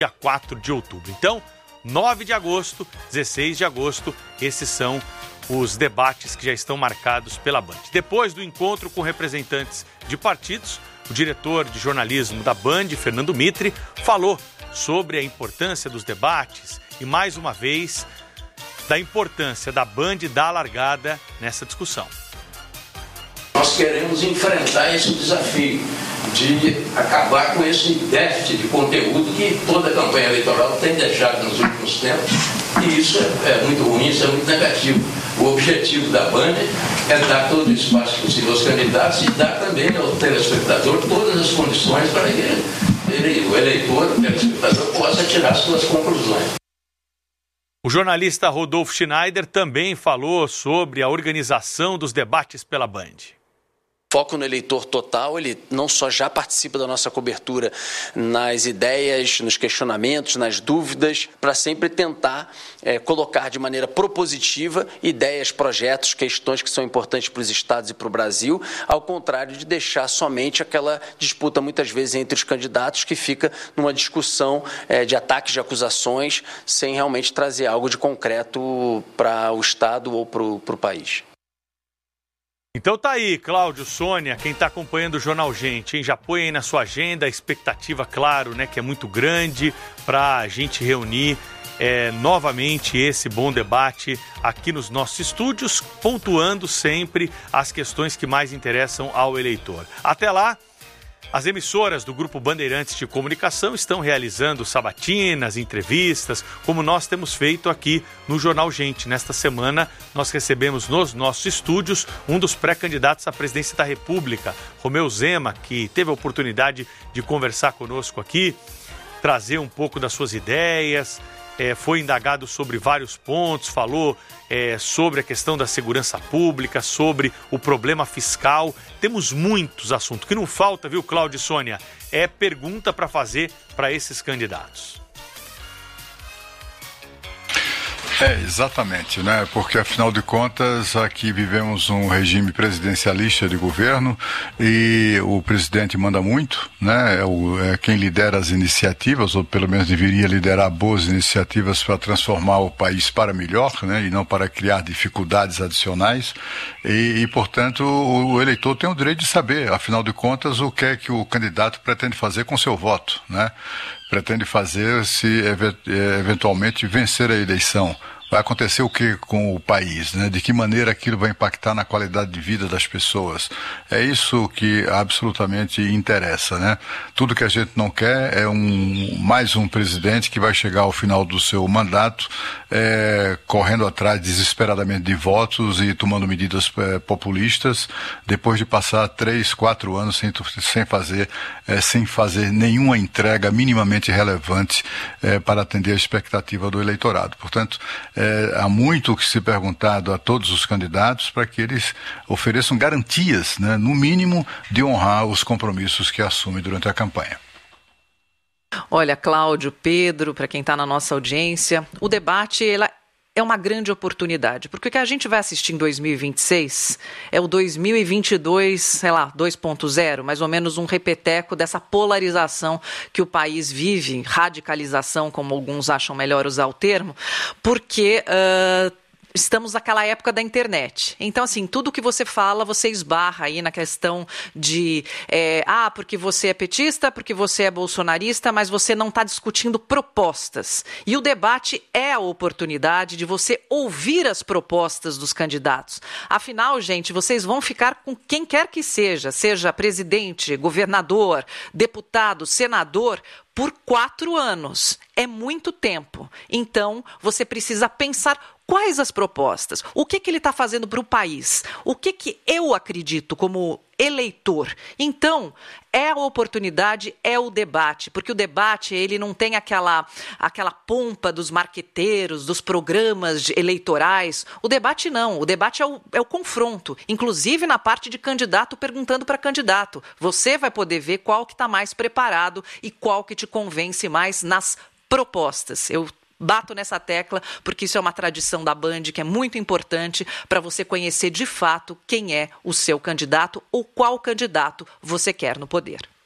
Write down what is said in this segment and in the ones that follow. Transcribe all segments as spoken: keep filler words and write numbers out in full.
dia quatro de outubro. Então, nove de agosto, dezesseis de agosto, esses são os debates que já estão marcados pela Band. Depois do encontro com representantes de partidos, o diretor de jornalismo da Band, Fernando Mitre, falou sobre a importância dos debates e, mais uma vez, da importância da Band dar largada nessa discussão. Nós queremos enfrentar esse desafio de acabar com esse déficit de conteúdo que toda a campanha eleitoral tem deixado nos últimos tempos, e isso é, é muito ruim, isso é muito negativo. O objetivo da Band é dar todo o espaço possível aos candidatos e dar também ao telespectador todas as condições para que ele, o eleitor, o telespectador, possa tirar suas conclusões. O jornalista Rodolfo Schneider também falou sobre a organização dos debates pela Band. Foco no eleitor total, ele não só já participa da nossa cobertura nas ideias, nos questionamentos, nas dúvidas, para sempre tentar é, colocar de maneira propositiva ideias, projetos, questões que são importantes para os estados e para o Brasil, ao contrário de deixar somente aquela disputa muitas vezes entre os candidatos que fica numa discussão é, de ataques, de acusações, sem realmente trazer algo de concreto para o estado ou para o, para o país. Então tá aí, Cláudio, Sônia, quem tá acompanhando o Jornal Gente, hein? Já põe aí na sua agenda a expectativa, claro, né, que é muito grande para a gente reunir é, novamente esse bom debate aqui nos nossos estúdios, pontuando sempre as questões que mais interessam ao eleitor. Até lá, as emissoras do Grupo Bandeirantes de Comunicação estão realizando sabatinas, entrevistas, como nós temos feito aqui no Jornal Gente. Nesta semana, nós recebemos nos nossos estúdios um dos pré-candidatos à presidência da República, Romeu Zema, que teve a oportunidade de conversar conosco aqui, trazer um pouco das suas ideias, é, foi indagado sobre vários pontos, falou é, sobre a questão da segurança pública, sobre o problema fiscal. Temos muitos assuntos. O que não falta, viu, Cláudio e Sônia, é pergunta para fazer para esses candidatos. É, exatamente, né? Porque afinal de contas aqui vivemos um regime presidencialista de governo e o presidente manda muito, né? É, o, é quem lidera as iniciativas, ou pelo menos deveria liderar boas iniciativas para transformar o país para melhor, né? E não para criar dificuldades adicionais e, e portanto o, o eleitor tem o direito de saber, afinal de contas, o que é que o candidato pretende fazer com seu voto, né? Pretende fazer se eventualmente vencer a eleição. Vai acontecer o que com o país, né? De que maneira aquilo vai impactar na qualidade de vida das pessoas. É isso que absolutamente interessa, né? Tudo que a gente não quer é um, mais um presidente que vai chegar ao final do seu mandato é, correndo atrás desesperadamente de votos e tomando medidas é, populistas, depois de passar três, quatro anos sem, sem, fazer, é, sem fazer nenhuma entrega minimamente relevante é, para atender a expectativa do eleitorado. Portanto, É, há muito que se perguntado a todos os candidatos para que eles ofereçam garantias, né, no mínimo, de honrar os compromissos que assumem durante a campanha. Olha, Cláudio, Pedro, para quem está na nossa audiência, o debate ela é uma grande oportunidade, porque o que a gente vai assistir em dois mil e vinte e seis é o dois mil e vinte e dois, sei lá, dois ponto zero, mais ou menos um repeteco dessa polarização que o país vive, radicalização, como alguns acham melhor usar o termo, porque Uh, estamos naquela época da internet. Então, assim, tudo que você fala, você esbarra aí na questão de é, ah, porque você é petista, porque você é bolsonarista, mas você não está discutindo propostas. E o debate é a oportunidade de você ouvir as propostas dos candidatos. Afinal, gente, vocês vão ficar com quem quer que seja, seja presidente, governador, deputado, senador, por quatro anos. É muito tempo. Então, você precisa pensar quais as propostas, o que, que ele está fazendo para o país, o que, que eu acredito como eleitor. Então, é a oportunidade, é o debate, porque o debate ele não tem aquela, aquela pompa dos marqueteiros, dos programas de, eleitorais. O debate não, o debate é o, é o confronto, inclusive na parte de candidato perguntando para candidato. Você vai poder ver qual que está mais preparado e qual que te convence mais nas propostas. Eu bato nessa tecla porque isso é uma tradição da Band que é muito importante para você conhecer de fato quem é o seu candidato ou qual candidato você quer no poder.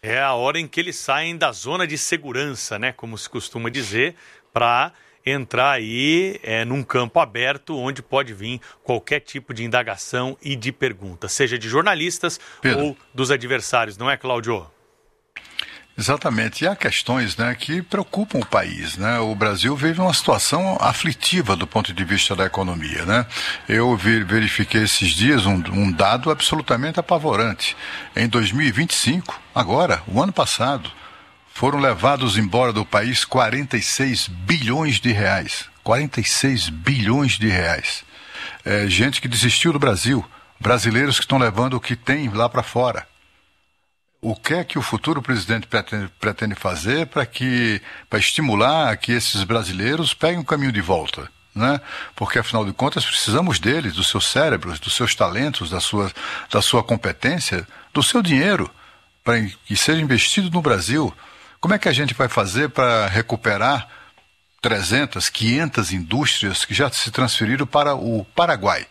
É a hora em que eles saem da zona de segurança, né? Como se costuma dizer, para entrar aí é, num campo aberto onde pode vir qualquer tipo de indagação e de pergunta, seja de jornalistas Pedro. ou dos adversários, não é, Cláudio? Exatamente, e há questões, né, que preocupam o país, né? O Brasil vive uma situação aflitiva do ponto de vista da economia, né? Eu verifiquei esses dias um, um dado absolutamente apavorante. Em dois mil e vinte e cinco, agora, o ano passado, foram levados embora do país quarenta e seis bilhões de reais. quarenta e seis bilhões de reais. É, gente que desistiu do Brasil, brasileiros que estão levando o que tem lá para fora. O que é que o futuro presidente pretende, pretende fazer para que, para estimular que esses brasileiros peguem o caminho de volta, né? Porque, afinal de contas, precisamos deles, dos seus cérebros, dos seus talentos, da sua, da sua competência, do seu dinheiro, para que seja investido no Brasil. Como é que a gente vai fazer para recuperar trezentas, quinhentas indústrias que já se transferiram para o Paraguai?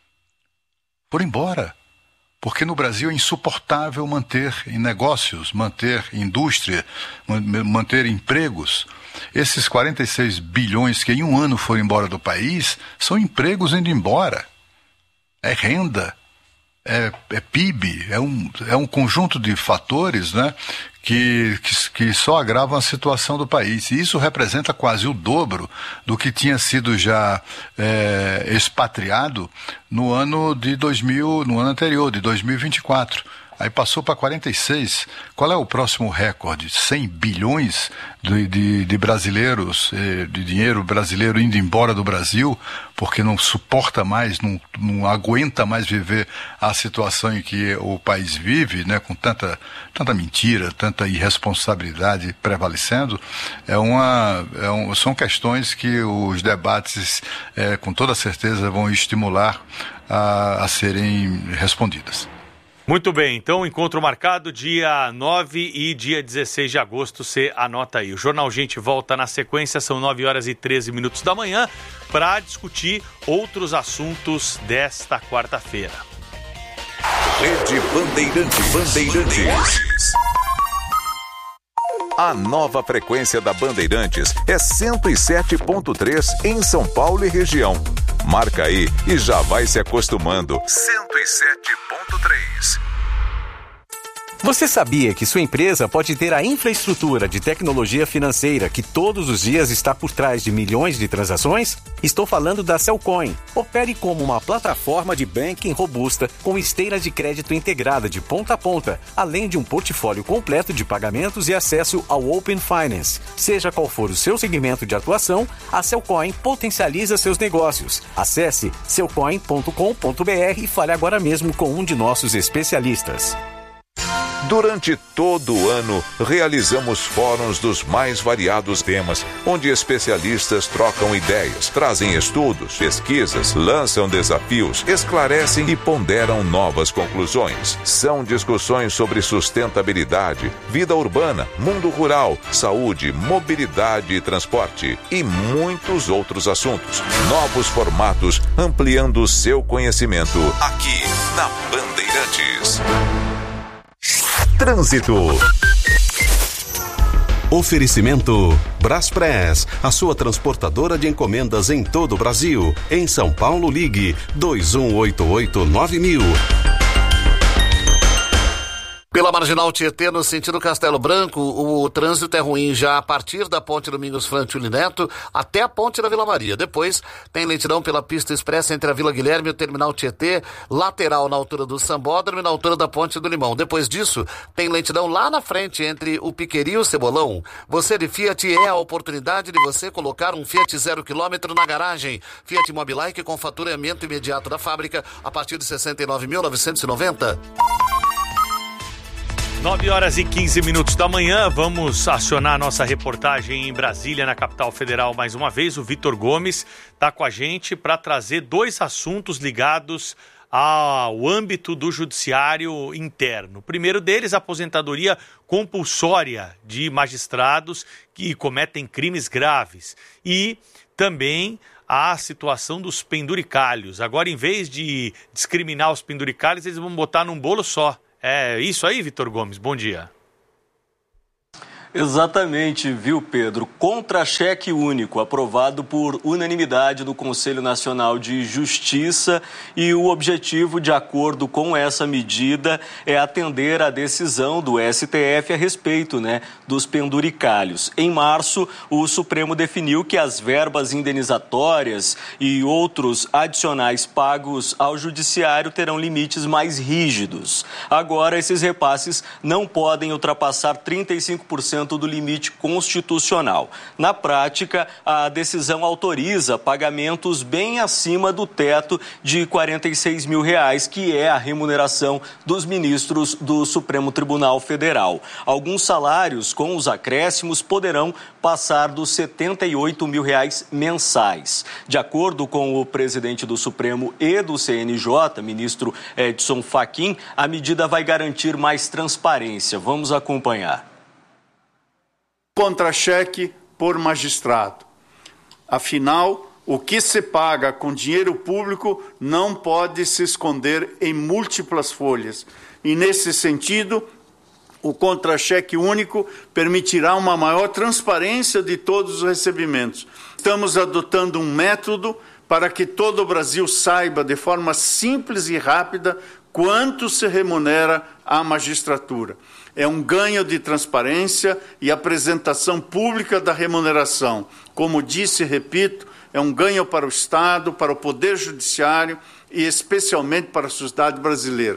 Por embora. Porque no Brasil é insuportável manter negócios, manter indústria, manter empregos. Esses quarenta e seis bilhões que em um ano foram embora do país são empregos indo embora. É renda, é, é P I B, é um, é um conjunto de fatores, né, que, que, que só agravam a situação do país. E isso representa quase o dobro do que tinha sido já é, expatriado no ano de dois mil, no ano anterior, de dois mil e vinte e quatro. Aí passou para quarenta e seis. Qual é o próximo recorde? cem bilhões de, de, de brasileiros, de dinheiro brasileiro indo embora do Brasil, porque não suporta mais, não, não aguenta mais viver a situação em que o país vive, né, com tanta, tanta mentira, tanta irresponsabilidade prevalecendo. É uma, é um, são questões que os debates, é, com toda certeza, vão estimular a, a serem respondidas. Muito bem, então encontro marcado dia nove e dia dezesseis de agosto, você anota aí. O Jornal Gente volta na sequência, são nove horas e treze minutos da manhã, para discutir outros assuntos desta quarta-feira. Rede Bandeirantes. Bandeirantes. A nova frequência da Bandeirantes é cento e sete ponto três em São Paulo e região. Marca aí e já vai se acostumando. cento e sete ponto três. Você sabia que sua empresa pode ter a infraestrutura de tecnologia financeira que todos os dias está por trás de milhões de transações? Estou falando da Cellcoin. Opere como uma plataforma de banking robusta com esteira de crédito integrada de ponta a ponta, além de um portfólio completo de pagamentos e acesso ao Open Finance. Seja qual for o seu segmento de atuação, a Cellcoin potencializa seus negócios. Acesse cellcoin ponto com ponto b r e fale agora mesmo com um de nossos especialistas. Durante todo o ano, realizamos fóruns dos mais variados temas, onde especialistas trocam ideias, trazem estudos, pesquisas, lançam desafios, esclarecem e ponderam novas conclusões. São discussões sobre sustentabilidade, vida urbana, mundo rural, saúde, mobilidade e transporte e muitos outros assuntos. Novos formatos ampliando o seu conhecimento aqui na Bandeirantes. Trânsito. Oferecimento Braspress, a sua transportadora de encomendas em todo o Brasil. Em São Paulo, ligue dois um oito oito nove mil. Pela Marginal Tietê, no sentido Castelo Branco, o trânsito é ruim já a partir da Ponte Domingos Frantuli Neto até a Ponte da Vila Maria. Depois tem lentidão pela pista expressa entre a Vila Guilherme e o Terminal Tietê, lateral na altura do Sambódromo e na altura da Ponte do Limão. Depois disso, tem lentidão lá na frente entre o Piqueri e o Cebolão. Você de Fiat, é a oportunidade de você colocar um Fiat zero quilômetro na garagem. Fiat Mobilike com faturamento imediato da fábrica a partir de sessenta e nove mil novecentos e noventa. nove horas e quinze minutos da manhã, vamos acionar a nossa reportagem em Brasília, na capital federal, mais uma vez. O Vitor Gomes está com a gente para trazer dois assuntos ligados ao âmbito do judiciário interno. O primeiro deles, a aposentadoria compulsória de magistrados que cometem crimes graves. E também a situação dos penduricalhos. Agora, em vez de discriminar os penduricalhos, eles vão botar num bolo só. É isso aí, Vitor Gomes, bom dia. Exatamente, viu, Pedro? Contra-cheque único, aprovado por unanimidade do Conselho Nacional de Justiça, e o objetivo, de acordo com essa medida, é atender à decisão do S T F a respeito, né, dos penduricalhos. Em março, o Supremo definiu que as verbas indenizatórias e outros adicionais pagos ao Judiciário terão limites mais rígidos. Agora, esses repasses não podem ultrapassar trinta e cinco por cento do limite constitucional. Na prática, a decisão autoriza pagamentos bem acima do teto de quarenta e seis mil reais, que é a remuneração dos ministros do Supremo Tribunal Federal. Alguns salários, com os acréscimos, poderão passar dos setenta e oito mil reais mensais. De acordo com o presidente do Supremo e do C N J, ministro Edson Fachin, a medida vai garantir mais transparência. Vamos acompanhar. Contra-cheque por magistrado. Afinal, o que se paga com dinheiro público não pode se esconder em múltiplas folhas. E, nesse sentido, o contra-cheque único permitirá uma maior transparência de todos os recebimentos. Estamos adotando um método para que todo o Brasil saiba, de forma simples e rápida, quanto se remunera a magistratura. É um ganho de transparência e apresentação pública da remuneração. Como disse e repito, é um ganho para o Estado, para o Poder Judiciário e especialmente para a sociedade brasileira.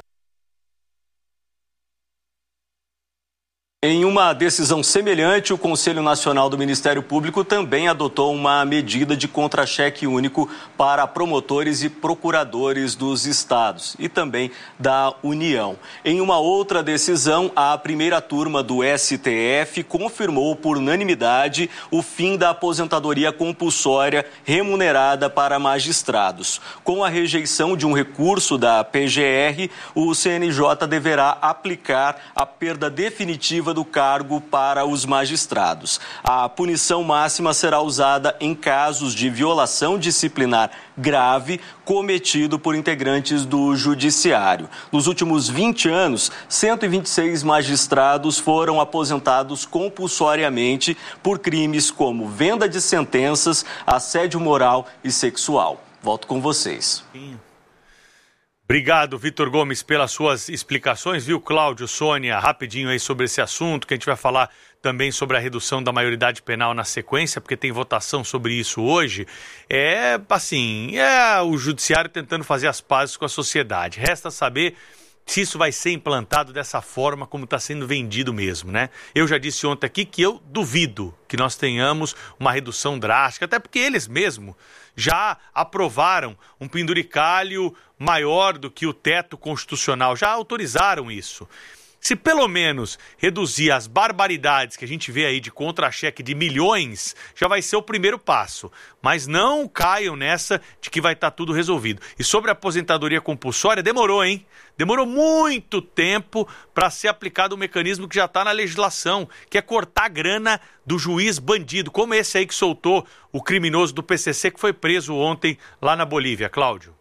Em uma decisão semelhante, o Conselho Nacional do Ministério Público também adotou uma medida de contra-cheque único para promotores e procuradores dos estados e também da União. Em uma outra decisão, a primeira turma do S T F confirmou por unanimidade o fim da aposentadoria compulsória remunerada para magistrados. Com a rejeição de um recurso da P G R, o C N J deverá aplicar a perda definitiva do cargo para os magistrados. A punição máxima será usada em casos de violação disciplinar grave cometido por integrantes do Judiciário. Nos últimos vinte anos, cento e vinte e seis magistrados foram aposentados compulsoriamente por crimes como venda de sentenças, assédio moral e sexual. Volto com vocês. Obrigado, Vitor Gomes, pelas suas explicações, viu, Cláudio, Sônia, rapidinho aí sobre esse assunto, que a gente vai falar também sobre a redução da maioridade penal na sequência, porque tem votação sobre isso hoje. É, assim, é o judiciário tentando fazer as pazes com a sociedade. Resta saber se isso vai ser implantado dessa forma como está sendo vendido mesmo, né? Eu já disse ontem aqui que eu duvido que nós tenhamos uma redução drástica, até porque eles mesmos já aprovaram um penduricalho maior do que o teto constitucional, já autorizaram isso. Se pelo menos reduzir as barbaridades que a gente vê aí de contra-cheque de milhões, já vai ser o primeiro passo. Mas não caiam nessa de que vai estar tudo resolvido. E sobre a aposentadoria compulsória, demorou, hein? Demorou muito tempo para ser aplicado um mecanismo que já está na legislação, que é cortar a grana do juiz bandido, como esse aí que soltou o criminoso do P C C que foi preso ontem lá na Bolívia. Cláudio.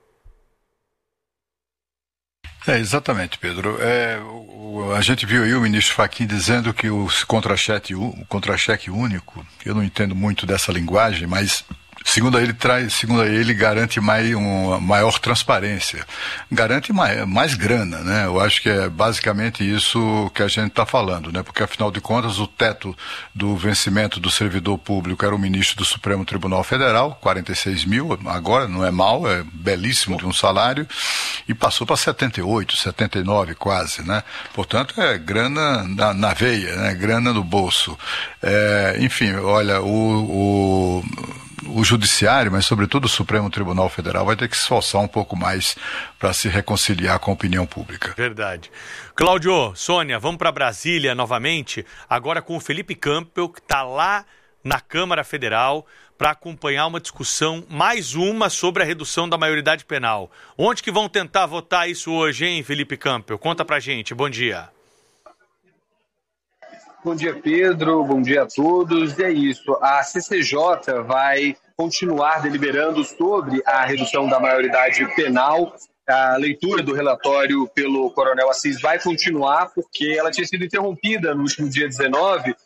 É, exatamente, Pedro. É, o, a gente viu aí o ministro Fachin dizendo que o contra-cheque, o contra-cheque único, eu não entendo muito dessa linguagem, mas segundo ele, traz, segundo ele garante mais, uma maior transparência, garante mais, mais grana, né? Eu acho que é basicamente isso que a gente está falando, né? Porque afinal de contas o teto do vencimento do servidor público era o ministro do Supremo Tribunal Federal, quarenta e seis mil, agora não é mal, é belíssimo de um salário, e passou para setenta e oito, setenta e nove quase, né? Portanto é grana na, na veia, né? Grana no bolso. É, enfim, olha, o... o O Judiciário, mas sobretudo o Supremo Tribunal Federal, vai ter que se esforçar um pouco mais para se reconciliar com a opinião pública. Verdade. Cláudio, Sônia, vamos para Brasília novamente, agora com o Felipe Campbell, que está lá na Câmara Federal para acompanhar uma discussão, mais uma, sobre a redução da maioridade penal. Onde que vão tentar votar isso hoje, hein, Felipe Campbell? Conta pra gente. Bom dia. Bom dia, Pedro. Bom dia a todos. E é isso. A C C J vai continuar deliberando sobre a redução da maioridade penal. A leitura do relatório pelo Coronel Assis vai continuar, porque ela tinha sido interrompida no último dia dezenove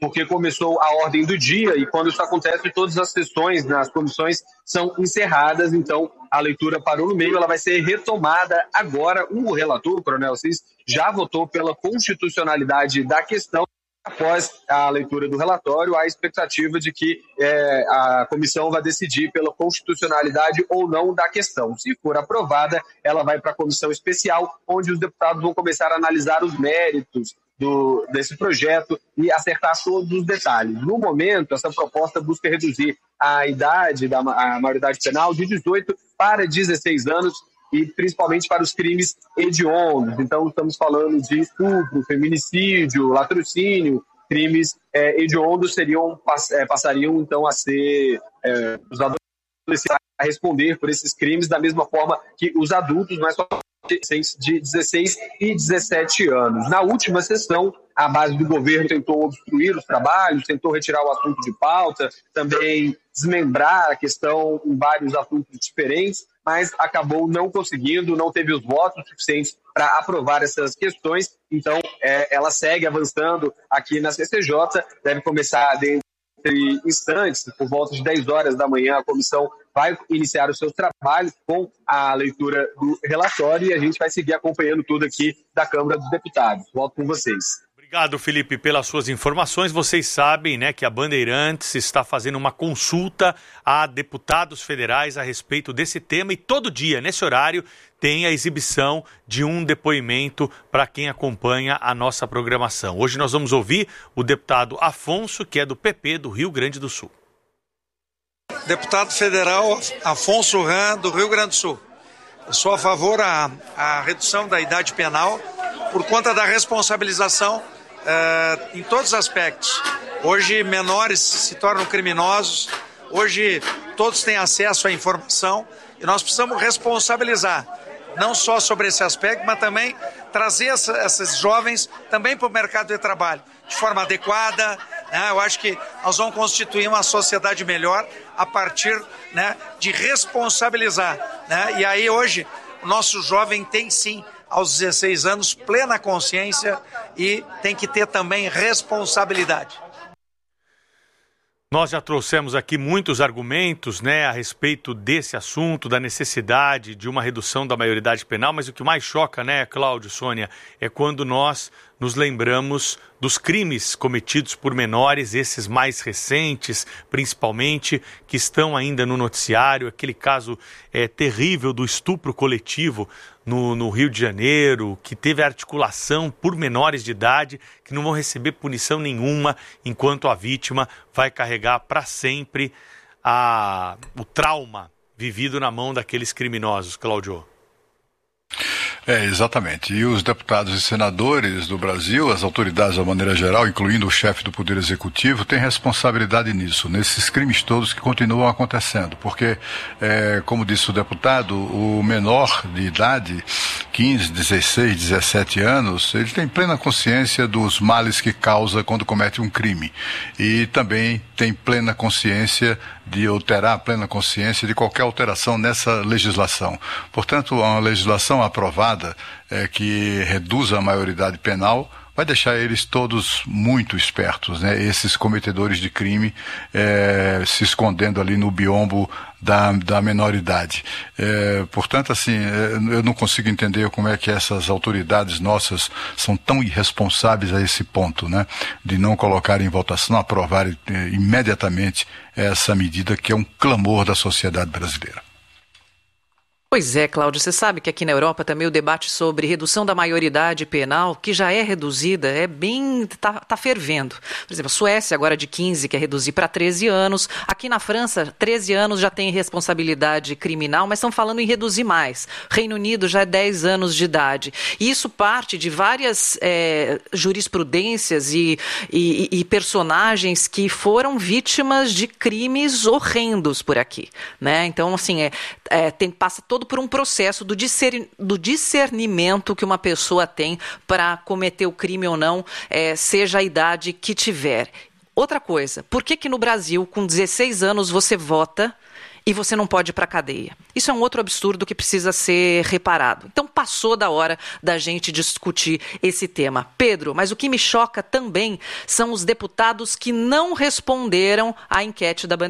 porque começou a ordem do dia e quando isso acontece, todas as sessões nas comissões são encerradas, então a leitura parou no meio, ela vai ser retomada agora. O relator, o Coronel Assis, já votou pela constitucionalidade da questão. Após a leitura do relatório, há a expectativa de que é, a comissão vai decidir pela constitucionalidade ou não da questão. Se for aprovada, ela vai para a comissão especial, onde os deputados vão começar a analisar os méritos do, desse projeto e acertar todos os detalhes. No momento, essa proposta busca reduzir a idade da a maioridade penal de dezoito para dezesseis anos, e principalmente para os crimes hediondos. Então, estamos falando de estupro, feminicídio, latrocínio, crimes é, hediondos seriam, pass, é, passariam, então, a ser é, os adolescentes a responder por esses crimes da mesma forma que os adultos, mas só de dezesseis e dezessete anos. Na última sessão, a base do governo tentou obstruir os trabalhos, tentou retirar o assunto de pauta, também desmembrar a questão em vários assuntos diferentes, mas acabou não conseguindo, não teve os votos suficientes para aprovar essas questões. Então, é, ela segue avançando aqui na C C J, deve começar dentro de instantes, por volta de dez horas da manhã, a comissão vai iniciar os seus trabalhos com a leitura do relatório e a gente vai seguir acompanhando tudo aqui da Câmara dos Deputados. Volto com vocês. Obrigado, Felipe, pelas suas informações. Vocês sabem, né, que a Bandeirantes está fazendo uma consulta a deputados federais a respeito desse tema e todo dia, nesse horário, tem a exibição de um depoimento para quem acompanha a nossa programação. Hoje nós vamos ouvir o deputado Afonso, que é do P P do Rio Grande do Sul. Deputado federal Afonso Ram, do Rio Grande do Sul. Eu sou a favor da a redução da idade penal por conta da responsabilização Uh, em todos os aspectos. Hoje menores se tornam criminosos, hoje todos têm acesso à informação e nós precisamos responsabilizar, não só sobre esse aspecto, mas também trazer essa, esses jovens também para o mercado de trabalho, de forma adequada, né? Eu acho que nós vamos constituir uma sociedade melhor a partir, né, de responsabilizar, né? E aí hoje o nosso jovem tem sim, aos dezesseis anos, plena consciência e tem que ter também responsabilidade. Nós já trouxemos aqui muitos argumentos, né, a respeito desse assunto, da necessidade de uma redução da maioridade penal, mas o que mais choca, né, Cláudio, Sônia, é quando nós nos lembramos dos crimes cometidos por menores, esses mais recentes, principalmente, que estão ainda no noticiário, aquele caso é, terrível do estupro coletivo no, no Rio de Janeiro, que teve articulação por menores de idade, que não vão receber punição nenhuma, enquanto a vítima vai carregar para sempre a, o trauma vivido na mão daqueles criminosos, Cláudio. É, exatamente. E os deputados e senadores do Brasil, as autoridades de maneira geral, incluindo o chefe do Poder Executivo, têm responsabilidade nisso, nesses crimes todos que continuam acontecendo. Porque, é, como disse o deputado, o menor de idade, quinze, dezesseis, dezessete anos, ele tem plena consciência dos males que causa quando comete um crime. E também tem plena consciência de, ou terá plena consciência de qualquer alteração nessa legislação. Portanto, uma legislação aprovada é, que reduza a maioridade penal vai deixar eles todos muito espertos, né? Esses cometedores de crime é, se escondendo ali no biombo da, da menoridade. É, portanto, assim, eu não consigo entender como é que essas autoridades nossas são tão irresponsáveis a esse ponto, né? De não colocar em votação, aprovar é, imediatamente essa medida que é um clamor da sociedade brasileira. Pois é, Cláudio, você sabe que aqui na Europa também o debate sobre redução da maioridade penal, que já é reduzida, é bem, tá, tá fervendo. Por exemplo, a Suécia agora de quinze quer reduzir para treze anos. Aqui na França, treze anos já tem responsabilidade criminal, mas estão falando em reduzir mais. Reino Unido já é dez anos de idade. E isso parte de várias é, jurisprudências e, e, e personagens que foram vítimas de crimes horrendos por aqui, né? Então, assim, é, é, tem, passa todo por um processo do, discer, do discernimento que uma pessoa tem para cometer o crime ou não, é, seja a idade que tiver. Outra coisa, por que que no Brasil, com dezesseis anos, você vota e você não pode ir para a cadeia. Isso é um outro absurdo que precisa ser reparado. Então passou da hora da gente discutir esse tema. Pedro, mas o que me choca também são os deputados que não responderam à enquete da Bandeirante.